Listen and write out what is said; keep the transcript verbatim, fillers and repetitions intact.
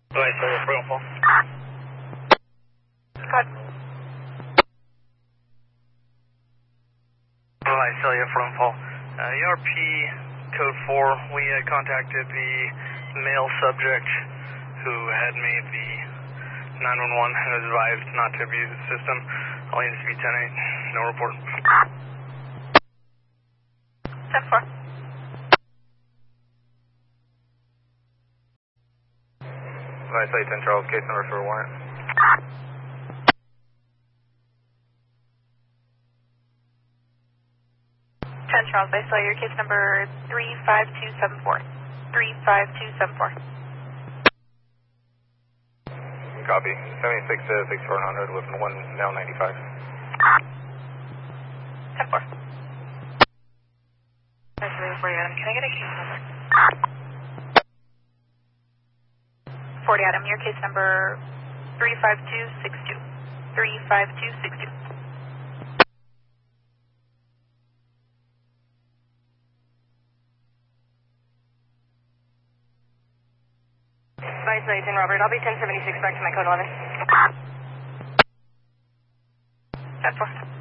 Right, so you're free full. Good. Right, so you're free full. Uh, E R P code four, we uh, contacted the male subject who had made the nine one one and was advised not to abuse the system. All needs to be ten eight, no report. ten four. Right, so ten Charles, case number for warrant. ten Charles, I saw your case number three five two seven four. three five two seven four. Copy. seventy-six to sixty-four hundred with one now ninety-five. ten four. That's really for you, Adam. Can I get a case number? forty, Adam. Your case number three five two six two. three five two six two. Vice Lieutenant Robert, I'll be ten seventy-six back to my code eleven. ten four.